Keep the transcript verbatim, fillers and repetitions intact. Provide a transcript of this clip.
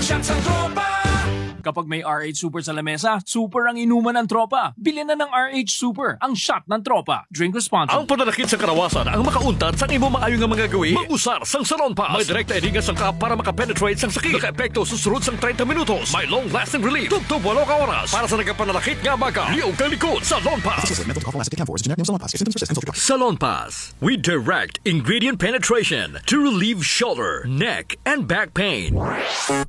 shot sa tropa. Kapag may R H Super sa lamesa, super ang inuman ng tropa. Bilhin na ng R H Super, ang shot ng tropa. Drink responsibly. Ang pananakit sa karawasan ang makauntad sa imo maayo nga mga gawi. Mag-usar sang Salon Pass. May direkta edinga sang kap para makapenetrate sang sakit. Naka-epekto susunod sang thirty minutos. May long-lasting relief. Tugtog walo ka oras. Para sa nagkapananakit nga baga. Liyaw kang likod. Salon Pass. Salon Pass. We direct ingredient penetration to relieve shoulder, neck, and back pain.